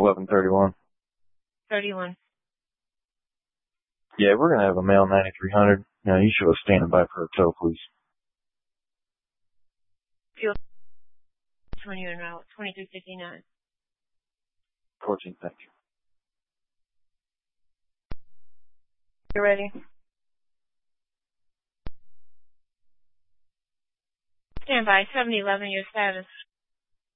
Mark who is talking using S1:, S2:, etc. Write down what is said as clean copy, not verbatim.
S1: 1131.
S2: 31.
S1: Yeah, we're gonna have a male 9300. Now you should have standing by for a tow, please.
S2: Fuel 20 en route, 2359.
S1: 14, thank you.
S2: You're ready. Stand by, 7011, your status.